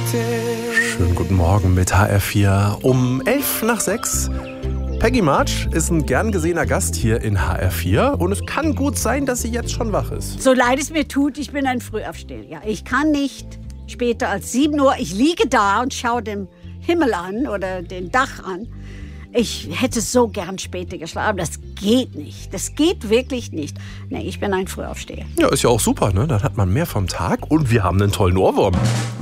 Schönen guten Morgen mit HR4 um 5:11. Peggy March ist ein gern gesehener Gast hier in HR4 und es kann gut sein, dass sie jetzt schon wach ist. So leid es mir tut, ich bin ein Frühaufsteher. Ja, ich kann nicht später als 7 Uhr, ich liege da und schaue den Himmel an oder den Dach an. Ich hätte so gern später geschlafen, das geht nicht. Das geht wirklich nicht. Nee, ich bin ein Frühaufsteher. Ja, ist ja auch super, ne? Dann hat man mehr vom Tag und wir haben einen tollen Ohrwurm.